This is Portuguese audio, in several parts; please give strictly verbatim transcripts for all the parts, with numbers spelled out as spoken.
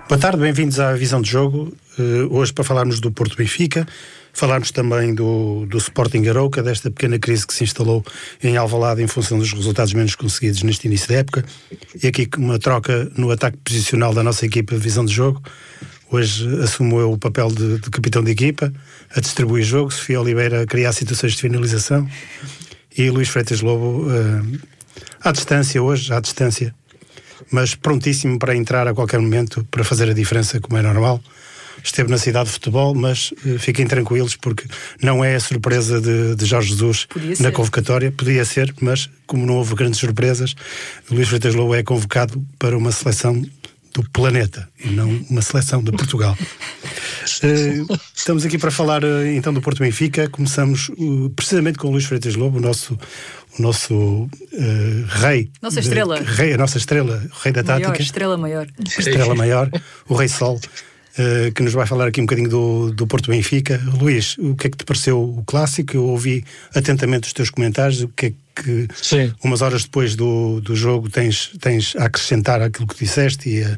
Boa tarde, bem-vindos à Visão de Jogo. Uh, hoje para falarmos do Porto Benfica, falarmos também do, do Sporting Arouca, desta pequena crise que se instalou em Alvalade em função dos resultados menos conseguidos neste início da época, e aqui uma troca no ataque posicional da nossa equipa Visão de Jogo. Hoje assumo eu o papel de, de capitão de equipa, a distribuir jogo, Sofia Oliveira a criar situações de finalização e Luís Freitas Lobo uh, à distância hoje, à distância, mas prontíssimo para entrar a qualquer momento para fazer a diferença, como é normal. Esteve na cidade de futebol, mas uh, fiquem tranquilos porque não é a surpresa de, de Jorge Jesus na convocatória. Podia ser, mas como não houve grandes surpresas, Luís Freitas Lobo é convocado para uma seleção do planeta e não uma seleção de Portugal. uh, estamos aqui para falar uh, então do Porto Benfica. Começamos uh, precisamente com o Luís Freitas Lobo, o nosso, o nosso uh, rei. Nossa estrela. De, rei, a nossa estrela, o rei da maior, tática. Estrela maior. Estrela maior, o Rei Sol. Uh, que nos vai falar aqui um bocadinho do, do Porto Benfica. Luís, o que é que te pareceu o clássico? Eu ouvi atentamente os teus comentários. O que é que, Sim. umas horas depois do, do jogo, tens, tens a acrescentar aquilo que disseste e a,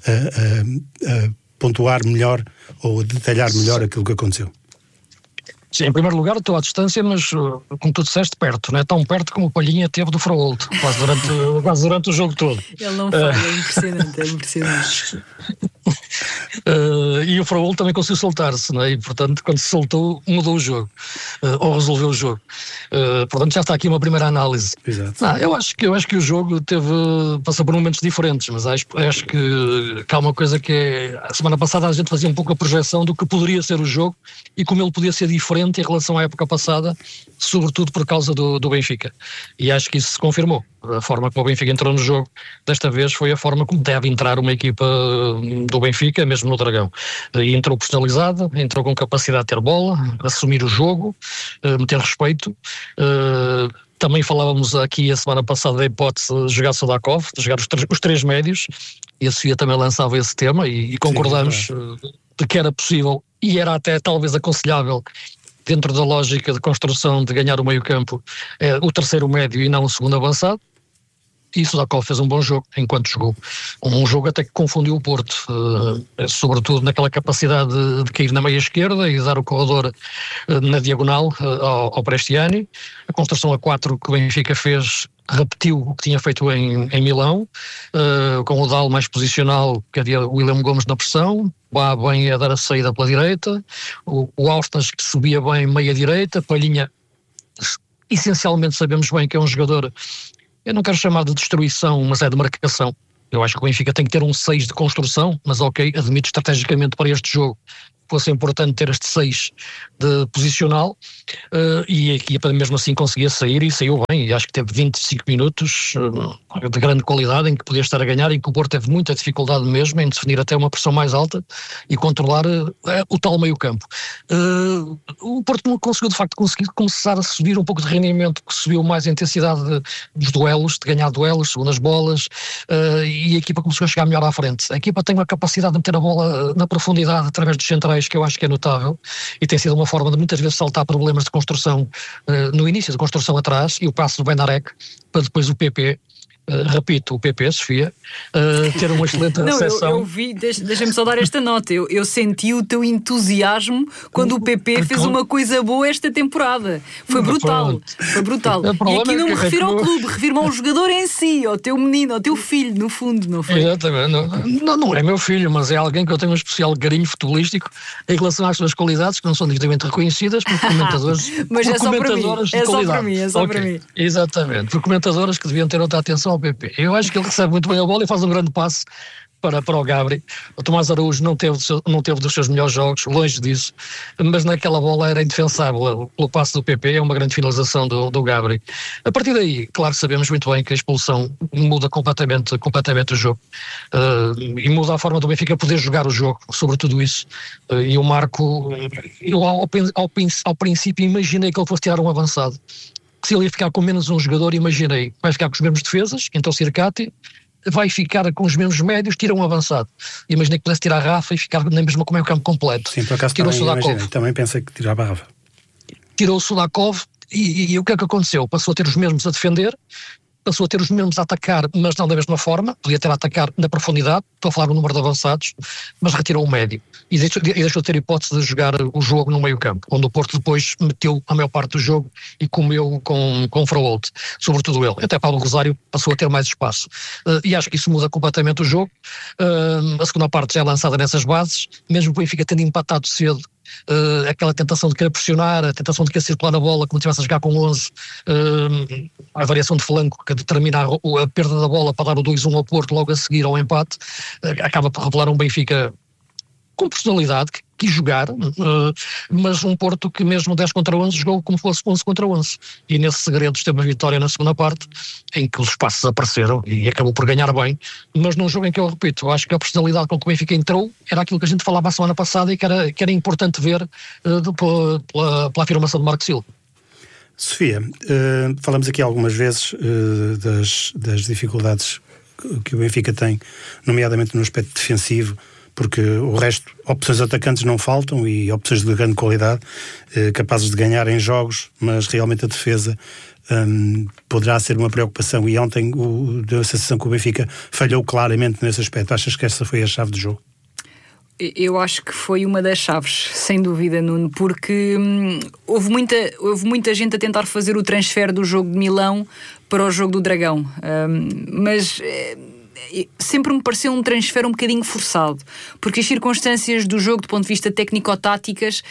a, a, a pontuar melhor ou a detalhar melhor aquilo que aconteceu? Sim, em primeiro lugar estou à distância, mas como tu disseste, perto, não é? Tão perto como o Palhinha teve do Fraolto, quase durante, quase durante o jogo todo. Ele não falha, uh... é impressionante, é impressionante. Uh, e o Fraolto também conseguiu soltar-se, não é? E portanto, quando se soltou, mudou o jogo, uh, ou resolveu o jogo. Uh, portanto, já está aqui uma primeira análise. Exato. Não, eu, acho que, eu acho que o jogo teve, passou por momentos diferentes, mas acho, acho que, que há uma coisa que é... A semana passada a gente fazia um pouco a projeção do que poderia ser o jogo e como ele podia ser diferente em relação à época passada, sobretudo por causa do, do Benfica. E acho que isso se confirmou. A forma como o Benfica entrou no jogo desta vez foi a forma como deve entrar uma equipa do Benfica, mesmo no Dragão. E entrou personalizada, entrou com capacidade de ter bola, assumir o jogo, meter respeito. Também falávamos aqui a semana passada da hipótese de jogar Sudakov, de jogar os, os três médios, e a Sofia também lançava esse tema e, e concordamos Sim, é. de que era possível e era até talvez aconselhável, dentro da lógica de construção de ganhar o meio-campo, é, o terceiro médio e não o segundo avançado. E Sudakov fez um bom jogo enquanto jogou. Um jogo até que confundiu o Porto, uh, sobretudo naquela capacidade de, de cair na meia esquerda e dar o corredor uh, na diagonal uh, ao, ao Prestiani. A construção a quatro que o Benfica fez repetiu o que tinha feito em, em Milão, uh, com o Dal mais posicional, que havia o William Gomes na pressão, Bá bem a dar a saída pela direita, o, o Austas que subia bem meia direita, Palhinha, essencialmente sabemos bem que é um jogador, eu não quero chamar de destruição, mas é de marcação. Eu acho que o Benfica tem que ter um seis de construção, mas ok, admito estrategicamente para este jogo fosse importante ter este seis de posicional, uh, e a equipa mesmo assim conseguia sair e saiu bem, e acho que teve vinte e cinco minutos uh, de grande qualidade em que podia estar a ganhar, em que o Porto teve muita dificuldade mesmo em definir até uma pressão mais alta e controlar uh, o tal meio campo. Uh, o Porto conseguiu de facto conseguir começar a subir um pouco de rendimento, que subiu mais a intensidade de, dos duelos, de ganhar duelos, segundas bolas, uh, e a equipa começou a chegar melhor à frente. A equipa tem uma capacidade de meter a bola na profundidade através dos centrais que eu acho que é notável e tem sido uma forma de muitas vezes saltar problemas de construção uh, no início, de construção atrás, e o passo do Benarek para depois o P P. Uh, repito, o P P, Sofia, uh, ter uma excelente não, recepção. Eu, eu vi, deixa, deixa-me só dar esta nota, eu, eu senti o teu entusiasmo quando o P P fez uma coisa boa esta temporada. Foi brutal, foi brutal. E aqui não me refiro ao clube, refiro-me ao jogador em si, ao teu menino, ao teu filho, no fundo, não foi? Exatamente, não, não, não é meu filho, mas é alguém que eu tenho um especial carinho futebolístico em relação às suas qualidades, que não são devidamente reconhecidas por comentadores. Mas por é só para mim, é só para mim, é só okay. para mim. Exatamente, por comentadoras que deviam ter outra atenção ao P P. Eu acho que ele recebe muito bem a bola e faz um grande passe para, para o Gabri. O Tomás Araújo não teve, não teve dos seus melhores jogos, longe disso, mas naquela bola era indefensável pelo passe do P P, é uma grande finalização do, do Gabri. A partir daí, claro, sabemos muito bem que a expulsão muda completamente, completamente o jogo, uh, e muda a forma do Benfica poder jogar o jogo, sobretudo isso. Uh, e o Marco, eu ao, ao, ao princípio imaginei que ele fosse tirar um avançado, que se ele ia ficar com menos um jogador, imaginei, vai ficar com os mesmos defesas, então Circati vai ficar com os mesmos médios, tira um avançado. Imaginei que pudesse tirar a Rafa e ficar na mesma como é o campo completo. Sim, por acaso também, imaginei, também pensei que tirava a Rafa. Tirou o Sudakov e, e, e o que é que aconteceu? Passou a ter os mesmos a defender, passou a ter os mesmos a atacar, mas não da mesma forma, podia ter a atacar na profundidade, estou a falar no número de avançados, mas retirou o médio e deixou, e deixou de ter hipótese de jogar o jogo no meio campo, onde o Porto depois meteu a maior parte do jogo e comeu com, com o Fraúlte, sobretudo ele. Até Paulo Rosário passou a ter mais espaço. Uh, e acho que isso muda completamente o jogo. Uh, a segunda parte já é lançada nessas bases, mesmo o Benfica tendo empatado cedo, Uh, aquela tentação de querer pressionar, a tentação de querer circular na bola como se estivesse a jogar com onze, uh, a variação de flanco que determina a, a perda da bola para dar o dois a um ao Porto logo a seguir ao empate, uh, acaba por revelar um Benfica com personalidade, que quis jogar, uh, mas um Porto que mesmo dez contra onze jogou como fosse onze contra onze, e nesse segredo teve uma vitória na segunda parte, em que os espaços apareceram e acabou por ganhar bem, mas num jogo em que, eu repito, eu acho que a personalidade com que o Benfica entrou era aquilo que a gente falava a semana passada e que era, que era importante ver uh, pela, pela, pela afirmação de Marco Silva. Sofia, uh, falamos aqui algumas vezes uh, das, das dificuldades que o Benfica tem, nomeadamente no aspecto defensivo, porque o resto, opções atacantes não faltam e opções de grande qualidade, eh, capazes de ganhar em jogos, mas realmente a defesa um, poderá ser uma preocupação, e ontem o, deu a sensação que o Benfica falhou claramente nesse aspecto. Achas que essa foi a chave do jogo? Eu acho que foi uma das chaves, sem dúvida, Nuno, porque hum, houve, muita, houve muita gente a tentar fazer o transfer do jogo de Milão para o jogo do Dragão, hum, mas... Eh, sempre me pareceu um transfer um bocadinho forçado, porque as circunstâncias do jogo do ponto de vista técnico-táticas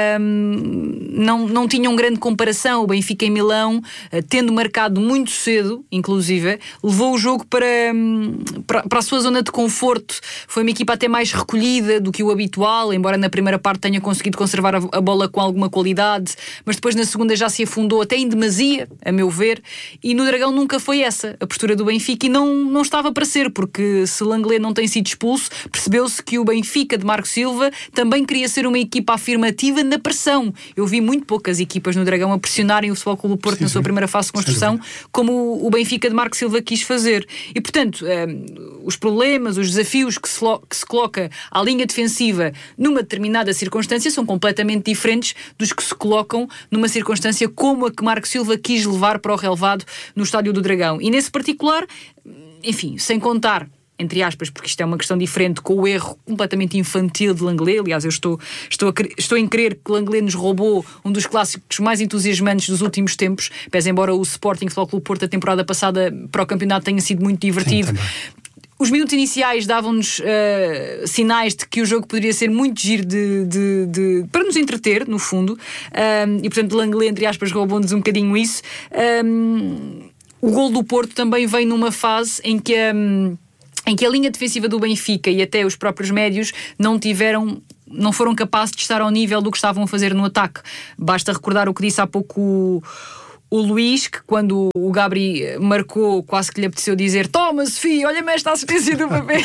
hum, não, não tinham grande comparação. O Benfica em Milão, tendo marcado muito cedo, inclusive, levou o jogo para, para, para a sua zona de conforto. Foi uma equipa até mais recolhida do que o habitual, embora na primeira parte tenha conseguido conservar a, a bola com alguma qualidade, mas depois na segunda já se afundou até em demasia, a meu ver, e no Dragão nunca foi essa a postura do Benfica, e não, não estava para ser, porque se Langley não tem sido expulso, percebeu-se que o Benfica de Marco Silva também queria ser uma equipa afirmativa na pressão. Eu vi muito poucas equipas no Dragão a pressionarem o Futebol Clube do Porto sim, na sua sim. primeira fase de construção, como o Benfica de Marco Silva quis fazer. E, portanto, um, os problemas, os desafios que se, lo- que se coloca à linha defensiva numa determinada circunstância são completamente diferentes dos que se colocam numa circunstância como a que Marco Silva quis levar para o relevado no Estádio do Dragão. E nesse particular, enfim, sem contar, entre aspas, porque isto é uma questão diferente, com o erro completamente infantil de Langley. Aliás, eu estou, estou, a, estou em crer que Langley nos roubou um dos clássicos mais entusiasmantes dos últimos tempos, pese embora o Sporting Futebol Clube Porto a temporada passada para o campeonato tenha sido muito divertido. Sim, os minutos iniciais davam-nos uh, sinais de que o jogo poderia ser muito giro de, de, de, para nos entreter, no fundo, um, e portanto Langley, entre aspas, roubou-nos um bocadinho isso. Um, o gol do Porto também vem numa fase em que a, em que a linha defensiva do Benfica e até os próprios médios não tiveram... não foram capazes de estar ao nível do que estavam a fazer no ataque. Basta recordar o que disse há pouco o, o Luís, que quando o Gabri marcou, quase que lhe apeteceu dizer: toma, Sofia, olha-me esta assistência do P P.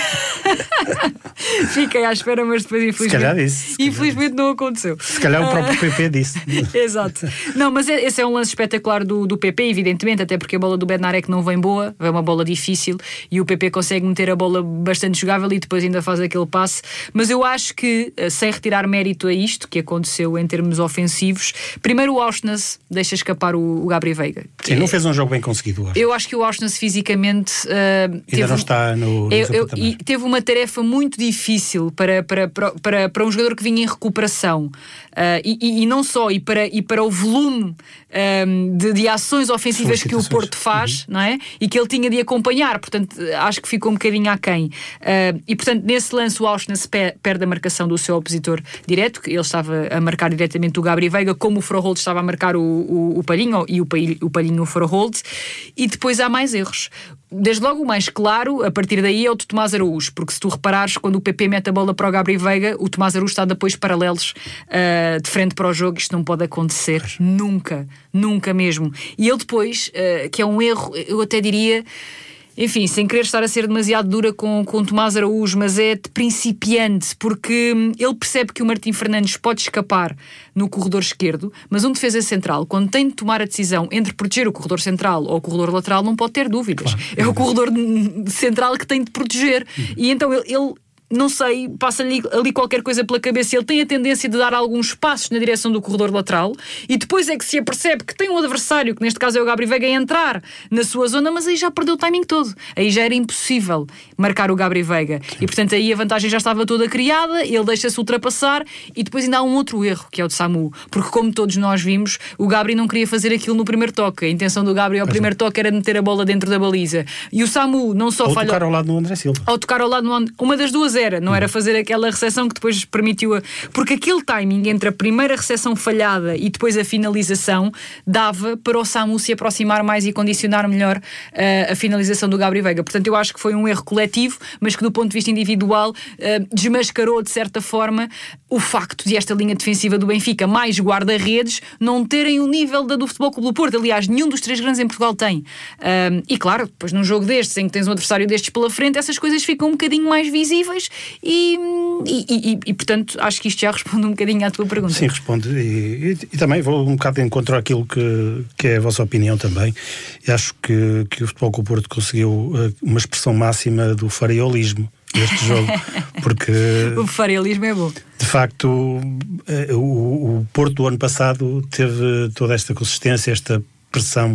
Fiquei à espera, mas depois infelizmente, se calhar disse, se calhar infelizmente disse. não aconteceu. Se calhar o próprio P P disse. Exato. Não, mas esse é um lance espetacular do, do P P, evidentemente, até porque a bola do Bednarek não vem boa, é uma bola difícil e o P P consegue meter a bola bastante jogável e depois ainda faz aquele passe. Mas eu acho que, sem retirar mérito a isto que aconteceu em termos ofensivos, primeiro o Auschwitz deixa escapar o, o Gabriel Veiga. Sim, não fez um jogo bem conseguido hoje. Eu acho que o Auschwitz fisicamente uh, ainda teve, não está no, no eu, eu, e teve uma tarefa muito difícil para, para, para, para, para um jogador que vinha em recuperação, uh, e, e, e não só, e para, e para o volume um, de, de ações ofensivas que o Porto faz, uhum. não é? E que ele tinha de acompanhar, portanto acho que ficou um bocadinho aquém, uh, e portanto nesse lance o Auschwitz perde a marcação do seu opositor direto, que ele estava a marcar diretamente o Gabriel Veiga, como o Fraúlte estava a marcar o, o, o Palhinho e o, o Palhinho o Fraúlte, e depois há mais erros. Desde logo o mais claro, a partir daí, é o de Tomás Araújo, porque se tu reparares, quando o P P mete a bola para o Gabriel Veiga, o Tomás Araújo está de apoios paralelos uh, de frente para o jogo. Isto não pode acontecer, nunca, nunca mesmo. E ele depois, uh, que é um erro, eu até diria, enfim, sem querer estar a ser demasiado dura com, com o Tomás Araújo, mas é de principiante, porque ele percebe que o Martim Fernandes pode escapar no corredor esquerdo, mas um defesa central, quando tem de tomar a decisão entre proteger o corredor central ou o corredor lateral, não pode ter dúvidas. Claro. É o corredor central que tem de proteger. Uhum. E então ele, ele não sei, passa-lhe ali qualquer coisa pela cabeça. Ele tem a tendência de dar alguns passos na direção do corredor lateral e depois é que se apercebe que tem um adversário, que neste caso é o Gabri Veiga, a entrar na sua zona, mas aí já perdeu o timing todo. Aí já era impossível marcar o Gabri Veiga. E portanto aí a vantagem já estava toda criada, ele deixa-se ultrapassar e depois ainda há um outro erro, que é o de Samu. Porque como todos nós vimos, o Gabri não queria fazer aquilo no primeiro toque. A intenção do Gabri ao mas primeiro não. toque era meter a bola dentro da baliza. E o Samu não só Ou falhou... tocar ao lado do André Silva. Ou tocar ao lado do... Uma das duas era, não era fazer aquela recepção que depois permitiu... A... Porque aquele timing entre a primeira recepção falhada e depois a finalização dava para o Samu se aproximar mais e condicionar melhor uh, a finalização do Gabri Veiga. Portanto, eu acho que foi um erro coletivo, mas que do ponto de vista individual uh, desmascarou de certa forma o facto de esta linha defensiva do Benfica, mais guarda-redes, não terem o nível da do Futebol Clube do Porto. Aliás, nenhum dos três grandes em Portugal tem. Uh, e claro, depois num jogo destes, em que tens um adversário destes pela frente, essas coisas ficam um bocadinho mais visíveis e, e, e, e portanto, acho que isto já responde um bocadinho à tua pergunta. Sim, responde. E, e, e também vou um bocado de encontro àquilo que, que é a vossa opinião também. E acho que, que o Futebol Clube do Porto conseguiu uma expressão máxima do fareolismo neste jogo, porque... o fareolismo é bom. De facto, o, o Porto do ano passado teve toda esta consistência, esta pressão,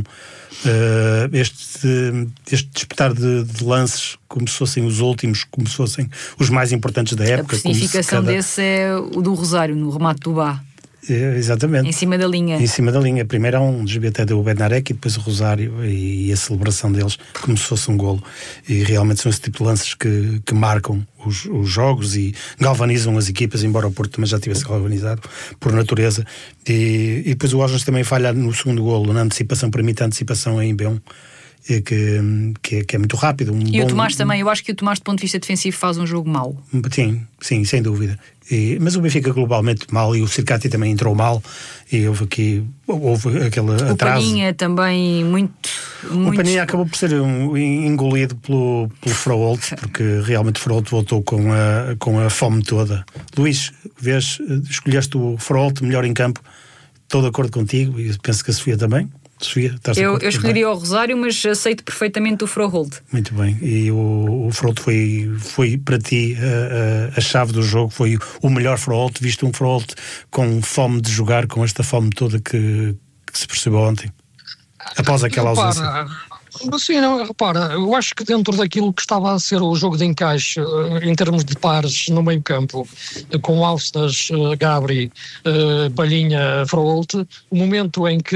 uh, este, este despertar de, de lances como se fossem os últimos, como se fossem os mais importantes da época. A personificação cada... desse é o do Rosário, no remate do Bá. É, exatamente. Em cima da linha. Em cima da linha. Primeiro há um desvio até do Bednarek e depois o Rosário e, e a celebração deles como se fosse um golo. E realmente são esse tipo de lances que, que marcam os, os jogos e galvanizam as equipas, embora o Porto também já tivesse galvanizado por natureza. E, e depois o Osnas também falha no segundo golo, na antecipação, permite a antecipação em B um. Que, que, é, que é muito rápido. Um e bom, o Tomás também, eu acho que o Tomás, do ponto de vista defensivo, faz um jogo mau. Sim, sim, sem dúvida. E, mas o Benfica globalmente mal e o Circati também entrou mal e houve aqui houve aquele o atraso. O Paninha também muito, muito... O Paninha acabou por ser um, engolido pelo, pelo Fraolt, porque realmente o Fraolt voltou com a, com a fome toda. Luís, vês, escolheste o Fraolt melhor em campo, estou de acordo contigo e penso que a Sofia também. Sofia, estás eu, acordo, eu escolheria o Rosário, mas aceito perfeitamente o Froholt. Muito bem, e o, o Froholt foi, foi para ti a, a, a chave do jogo, foi o melhor Froholt, visto um Froholt com fome de jogar, com esta fome toda que, que se percebeu ontem, após aquela ausência. Repara, sim, não, repara, eu acho que dentro daquilo que estava a ser o jogo de encaixe, em termos de pares no meio campo, com Austas, Gabri, Palhinha, Froholt, o momento em que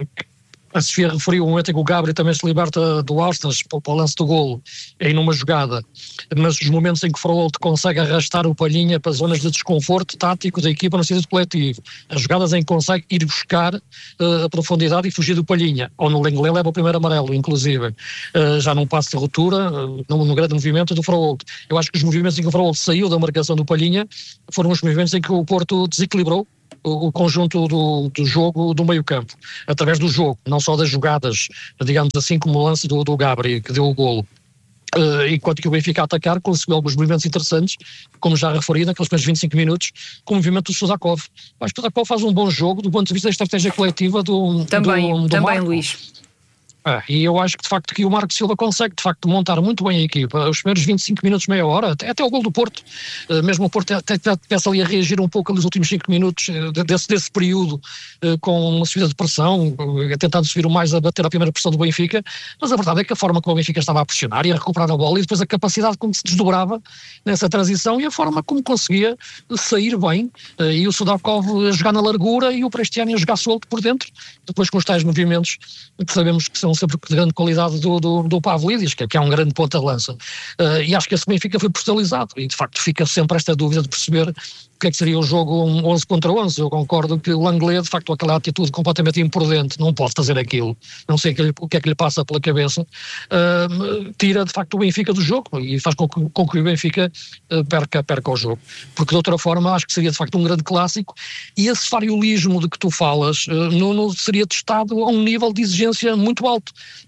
a Sofia referiu o momento em que o Gabri também se liberta do Austas para o lance do golo, em numa jogada, mas os momentos em que o Froholt consegue arrastar o Palhinha para zonas de desconforto tático da equipa no sentido coletivo, as jogadas em que consegue ir buscar uh, a profundidade e fugir do Palhinha, ou no Lenglet leva o primeiro amarelo, inclusive, uh, já num passo de ruptura, uh, no, no grande movimento do Froholt. Eu acho que os movimentos em que o Froholt saiu da marcação do Palhinha foram os movimentos em que o Porto desequilibrou o conjunto do, do jogo do meio campo, através do jogo, não só das jogadas, digamos assim, como o lance do, do Gabri, que deu o golo. Uh, enquanto que o Benfica a atacar conseguiu alguns movimentos interessantes, como já referi naqueles primeiros vinte e cinco minutos, com o movimento do Sudakov. Acho que o Sudakov faz um bom jogo do ponto de vista da estratégia coletiva do Também, do, do também Marco. Luís. É, e eu acho que de facto que o Marco Silva consegue de facto montar muito bem a equipa, os primeiros vinte e cinco minutos, meia hora, até, até o gol do Porto, uh, mesmo o Porto até tivesse ali a reagir um pouco nos últimos cinco minutos uh, desse, desse período, uh, com uma subida de pressão, uh, tentando subir o mais a bater a primeira pressão do Benfica, mas a verdade é que a forma como o Benfica estava a pressionar e a recuperar a bola e depois a capacidade como se desdobrava nessa transição e a forma como conseguia sair bem, uh, e o Sudakov a jogar na largura e o Prestiani a jogar solto por dentro, depois com os tais movimentos que sabemos que são sempre de grande qualidade do, do, do Pavlidis, que é, que é um grande ponta de lança. Uh, e acho que esse Benfica foi personalizado e de facto fica sempre esta dúvida de perceber o que é que seria o jogo um onze contra onze. Eu concordo que o Lenglet, de facto, aquela atitude completamente imprudente, não pode fazer aquilo, não sei o que é que lhe passa pela cabeça, uh, tira de facto o Benfica do jogo e faz com que, com que o Benfica uh, perca, perca o jogo, porque de outra forma acho que seria de facto um grande clássico e esse fariolismo de que tu falas uh, não, não seria testado a um nível de exigência muito alto,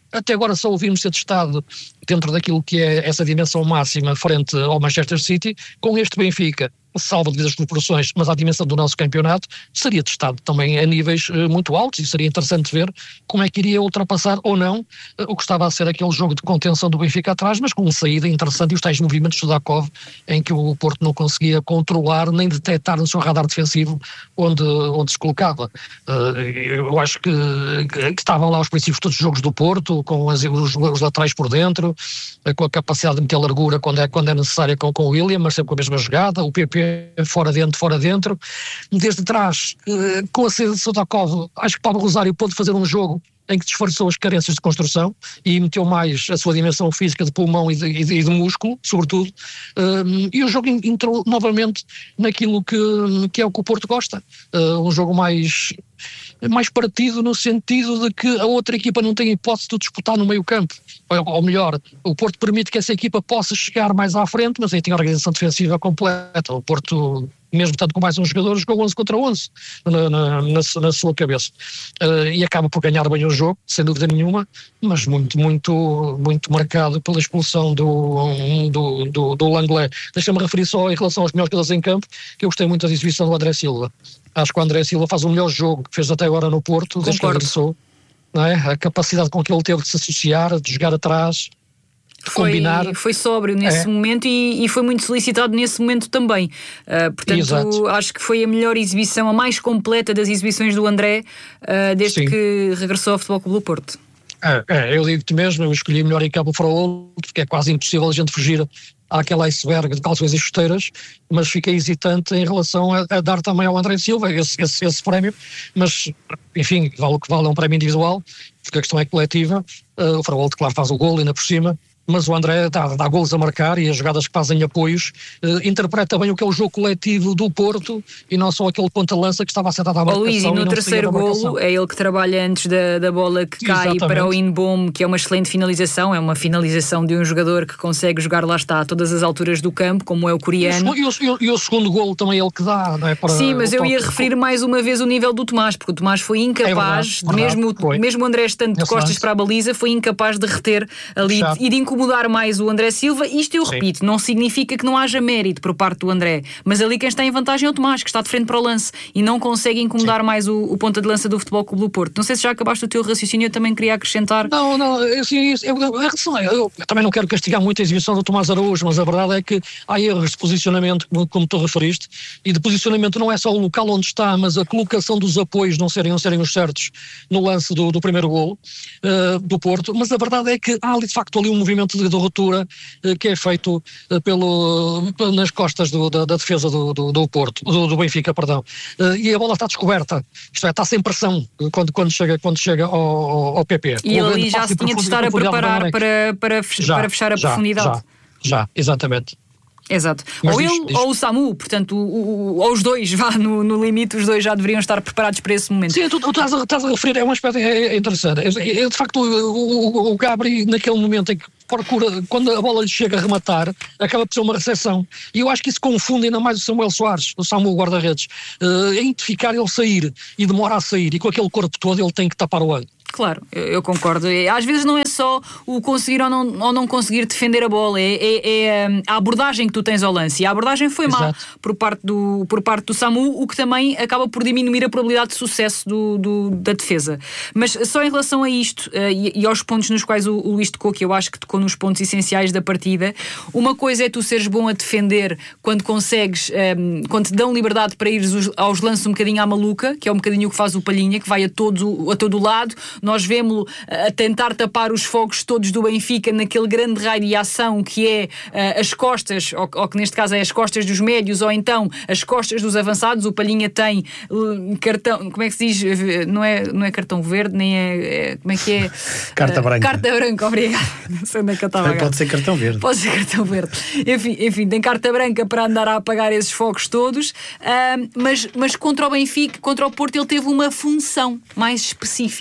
até agora só ouvimos ser testado dentro daquilo que é essa dimensão máxima frente ao Manchester City. Com este Benfica, salvo devidas proporções, mas à dimensão do nosso campeonato, seria testado também a níveis uh, muito altos, e seria interessante ver como é que iria ultrapassar ou não uh, o que estava a ser aquele jogo de contenção do Benfica atrás, mas com uma saída interessante e os tais movimentos do Zakov, em que o Porto não conseguia controlar nem detectar no seu radar defensivo onde, onde se colocava. Uh, eu acho que, que estavam lá os princípios todos os jogos do Porto, com as, os, os laterais por dentro, uh, com a capacidade de meter largura quando é, quando é necessária com, com o William, mas sempre com a mesma jogada, o P P fora dentro, fora dentro, desde trás, com a saída de Sotokov, acho que Pablo Rosário pôde fazer um jogo em que disfarçou as carências de construção e meteu mais a sua dimensão física de pulmão e de, e de, e de músculo, sobretudo, um, e o jogo entrou novamente naquilo que, que é o que o Porto gosta, uh, um jogo mais, mais partido no sentido de que a outra equipa não tem hipótese de disputar no meio campo, ou, ou melhor, o Porto permite que essa equipa possa chegar mais à frente, mas aí tem a organização defensiva completa. O Porto, mesmo tanto com mais um jogador, jogou onze contra onze na, na, na, na sua cabeça, uh, e acaba por ganhar bem o jogo, sem dúvida nenhuma, mas muito, muito, muito marcado pela expulsão do, do, do, do Langlais. Deixa-me referir só em relação aos melhores jogadores em campo, que eu gostei muito da exibição do André Silva. Acho que o André Silva faz o melhor jogo que fez até agora no Porto, desde que regressou, não é? A capacidade com que ele teve de se associar, de jogar atrás, de foi, combinar. Foi sóbrio nesse é. momento e, e foi muito solicitado nesse momento também. Uh, portanto, Exato. acho que foi a melhor exibição, a mais completa das exibições do André, uh, desde Sim. que regressou ao Futebol Clube do Porto. É, é, eu digo-te mesmo, eu escolhi melhor em campo para o outro, porque é quase impossível a gente fugir àquela iceberg de calções e chuteiras, mas fiquei hesitante em relação a, a dar também ao André Silva esse, esse, esse prémio, mas enfim, vale o que vale, é um prémio individual, porque a questão é coletiva. Uh, o Fragold, claro, faz o gol ainda por cima, mas o André dá, dá golos a marcar e as jogadas que fazem apoios, uh, interpreta bem o que é o jogo coletivo do Porto e não só aquele ponta-lança que estava sentado à marcação. O Luís, e no e terceiro golo é ele que trabalha antes da, da bola que cai Exatamente. para o Inbom, que é uma excelente finalização, é uma finalização de um jogador que consegue jogar, lá está, a todas as alturas do campo, como é o coreano. E o, e o, e o segundo golo também é ele que dá, não é? Para Sim, mas eu ia referir mais uma vez o nível do Tomás, porque o Tomás foi incapaz, é verdade, mesmo, verdade, mesmo o André estando de costas lance. para a baliza, foi incapaz de reter ali Fechado. e de incomodar mais o André Silva. Isto eu Sim. repito, não significa que não haja mérito por parte do André, mas ali quem está em vantagem é o Tomás, que está de frente para o lance e não consegue incomodar Sim. mais o, o ponta de lança do Futebol Clube do Porto. Não sei se já acabaste o teu raciocínio, eu também queria acrescentar. Não, não, assim, eu, eu, eu, eu também não quero castigar muito a exibição do Tomás Araújo, mas a verdade é que há erros de posicionamento, como, como tu referiste, e de posicionamento não é só o local onde está, mas a colocação dos apoios não serem, não serem os certos no lance do, do primeiro golo uh, do Porto, mas a verdade é que há ali de facto ali um movimento de, de ruptura uh, que é feito uh, pelo, nas costas do, da, da defesa do, do, do Porto, do, do Benfica, perdão, uh, e a bola está descoberta, isto é, está sem pressão quando, quando chega, quando chega ao, ao P P. E ele ali já se tinha de estar a preparar para, para, fech- já, para fechar a já, profundidade. Já, já, exatamente. Exato. Mas ou diz, ele diz. ou o Samu, portanto, o, o, ou os dois, vá, no, no limite, os dois já deveriam estar preparados para esse momento. Sim, tu, tu estás, a, estás a referir, é um aspecto é, é interessante. É, é, de facto, o, o, o Gabri, naquele momento em que procura, quando a bola lhe chega a rematar, acaba por ser uma recepção. E eu acho que isso confunde ainda mais o Samuel Soares, o Samu, o guarda-redes. Uh, em identificar ele sair e demora a sair, e com aquele corpo todo ele tem que tapar o olho. Claro, eu, eu concordo. Às vezes não é só o conseguir ou não, ou não conseguir defender a bola, é, é, é a abordagem que tu tens ao lance. E a abordagem foi má por parte, do, por parte do Samu, o que também acaba por diminuir a probabilidade de sucesso do, do, da defesa. Mas só em relação a isto uh, e, e aos pontos nos quais o, o Luís tocou, que eu acho que tocou nos pontos essenciais da partida, uma coisa é tu seres bom a defender quando consegues, um, quando te dão liberdade para ires aos lances um bocadinho à maluca, que é um bocadinho o que faz o Palhinha, que vai a todo, a todo lado. Nós vemos-lo a tentar tapar os fogos todos do Benfica naquele grande raio de ação que é uh, as costas, ou, ou que neste caso é as costas dos médios, ou então as costas dos avançados. O Palhinha tem uh, cartão, como é que se diz? Não é, não é cartão verde, nem é, é como é que é? Carta uh, branca. Carta branca, obrigado. Não sei onde é que eu estava. Pode ser cartão verde. Pode ser cartão verde. Enfim, enfim, tem carta branca para andar a apagar esses fogos todos, uh, mas, mas contra o Benfica, contra o Porto, ele teve uma função mais específica, e a função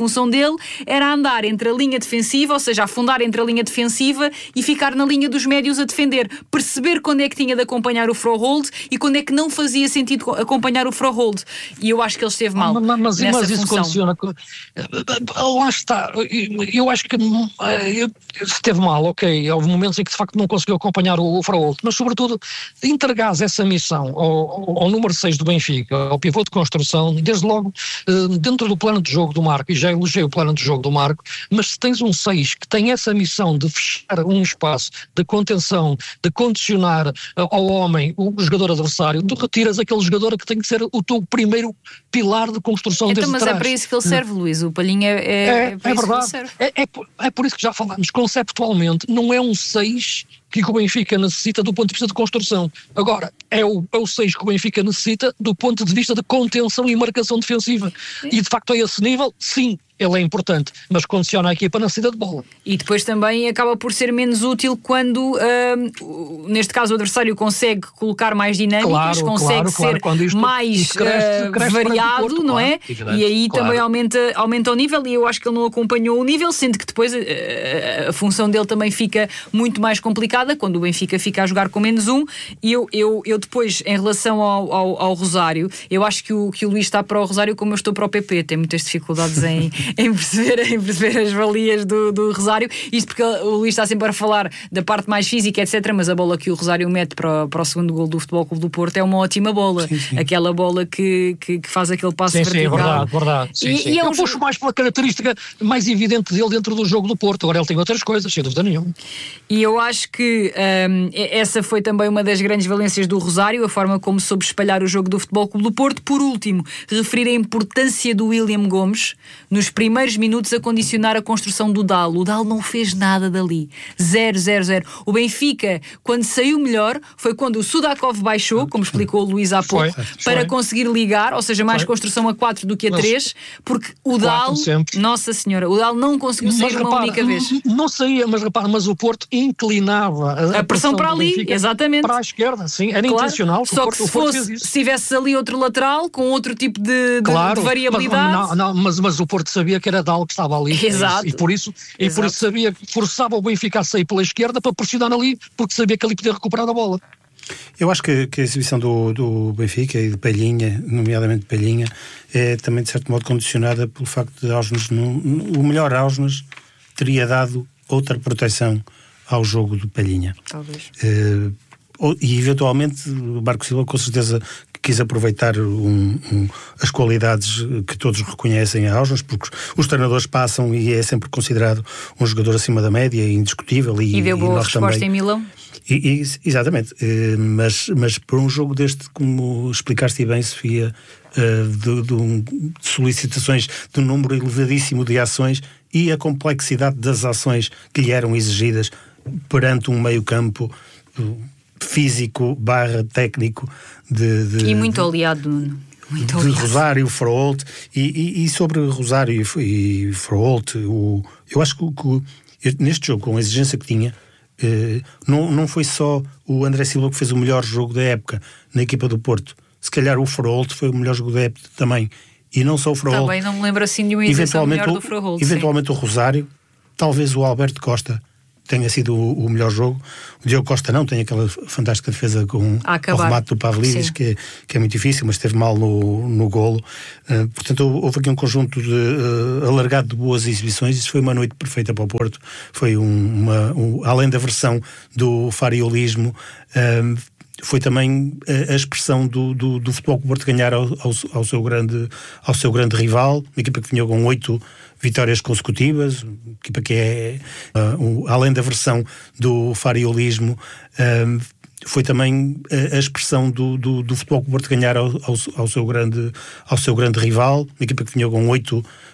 função dele era andar entre a linha defensiva, ou seja, afundar entre a linha defensiva e ficar na linha dos médios a defender, perceber quando é que tinha de acompanhar o Froholt e quando é que não fazia sentido acompanhar o Froholt. E eu acho que ele esteve mal. Mas, mas, nessa mas isso função. condiciona. Lá está. Eu acho que esteve mal, ok. Houve momentos em que de facto não conseguiu acompanhar o, o Froholt, mas sobretudo entregares essa missão ao, ao número seis do Benfica, ao pivô de construção, desde logo dentro do plano de jogo do Marco, e já elogiei o plano de jogo do Marco, mas se tens um seis que tem essa missão de fechar um espaço de contenção, de condicionar ao homem o jogador adversário, tu retiras aquele jogador que tem que ser o teu primeiro pilar de construção então, desde mas trás. É para isso que ele serve, Luís. O Palhinha é, é, é, é para é isso verdade. que ele serve. É, é, é por isso que já falamos. Conceptualmente, não é um seis que o Benfica necessita do ponto de vista de construção. Agora, é o, é o seis que o Benfica necessita do ponto de vista de contenção e marcação defensiva. Sim. E de facto a esse nível, sim, ele é importante, mas condiciona a equipa na saída de bola. E depois também acaba por ser menos útil quando, uh, neste caso, o adversário consegue colocar mais dinâmicas, claro, claro, consegue claro, claro. ser mais cresce, uh, cresce variado, Porto, não claro, é? Evidente, e aí claro. também aumenta, aumenta o nível, e eu acho que ele não acompanhou o nível, sendo que depois uh, a função dele também fica muito mais complicada quando o Benfica fica a jogar com menos um. E eu, eu, eu depois, em relação ao, ao, ao Rosário, eu acho que o, que o Luís está para o Rosário como eu estou para o P P, tem muitas dificuldades em Em perceber, em perceber as valias do, do Rosário. Isto porque o Luís está sempre a falar da parte mais física, etcétera. Mas a bola que o Rosário mete para, para o segundo gol do Futebol Clube do Porto é uma ótima bola. Sim, sim. Aquela bola que, que, que faz aquele passo sim, vertical. Sim, é verdade, verdade. Sim, e, sim. E é um Eu jogo... puxo mais pela característica mais evidente dele dentro do jogo do Porto. Agora ele tem outras coisas, sem dúvida nenhuma. E eu acho que um, essa foi também uma das grandes valências do Rosário, a forma como soube espalhar o jogo do Futebol Clube do Porto. Por último, referir a importância do William Gomes nos primeiros minutos a condicionar a construção do D A L. O D A L não fez nada dali. Zero, zero, zero. O Benfica, quando saiu melhor, foi quando o Sudakov baixou, como explicou o Luís há pouco, foi, para foi. conseguir ligar, ou seja, mais foi. construção a quatro do que a três, porque o D A L, Nossa Senhora, o D A L não conseguiu sair mas, uma repara, única vez. Não saía, mas repara, mas o Porto inclinava a, a, a pressão para ali, exatamente. Para a esquerda, sim, era claro. intencional. Só Porto, que se fosse, se tivesse ali outro lateral, com outro tipo de, de, claro, de variabilidade... Mas, não, não, mas, mas o Porto sabia que era D A L que estava ali. Exato. E por isso, e por isso sabia que forçava o Benfica a sair pela esquerda para pressionar ali, porque sabia que ali podia recuperar a bola. Eu acho que, que a exibição do, do Benfica e de Palhinha, nomeadamente de Palhinha, é também de certo modo condicionada pelo facto de Ausnes, no, no, o melhor Ausnes teria dado outra proteção ao jogo do Palhinha. Talvez. Uh, e eventualmente o Marco Silva com certeza quis aproveitar um, um, as qualidades que todos reconhecem a Ausnes, porque os treinadores passam e é sempre considerado um jogador acima da média, indiscutível. E, e deu boa e resposta também. Em Milão. E, e, exatamente, mas, mas para um jogo deste, como explicaste bem, Sofia, de, de, de solicitações de um número elevadíssimo de ações e a complexidade das ações que lhe eram exigidas perante um meio-campo físico barra técnico de, de, e muito oleado, Nuno. Muito de Rosário, Froholt e, e, e sobre Rosário e, e Froholt, o, eu acho que, que neste jogo, com a exigência que tinha, eh, não, não foi só o André Silva que fez o melhor jogo da época na equipa do Porto. Se calhar o Froholt foi o melhor jogo da época também. E não só o Froholt. Também não me lembro assim de uma exibição melhor do Froholt. Eventualmente sim. O Rosário, talvez o Alberto Costa tenha sido o, o melhor jogo. O Diogo Costa não, tem aquela fantástica defesa com o remate do Pavlidis, que é, que é muito difícil, mas esteve mal no, no golo. Uh, portanto, houve aqui um conjunto de, uh, alargado de boas exibições. Isso foi uma noite perfeita para o Porto. Foi um, uma, um, além da versão do fariolismo, uh, foi também a, a expressão do, do, do futebol que o Porto ganhar ao, ao, ao, seu grande, ao seu grande rival, uma equipa que vinha com oito vitórias consecutivas, uma equipa que é, uh, um, além da versão do fariolismo, uh, foi também a, a expressão do, do, do futebol que o Porto ganhar ao, ao, ao, seu grande, ao seu grande rival, uma equipa que vinha com oito